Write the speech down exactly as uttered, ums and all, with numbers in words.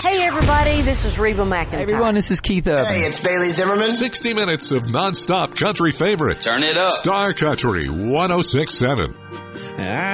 Hey, everybody, this is Reba McEntire. Hey, everyone, this is Keith Urban. Hey, it's Bailey Zimmerman. sixty minutes of nonstop country favorites. Turn it up. Star Country one oh six point seven.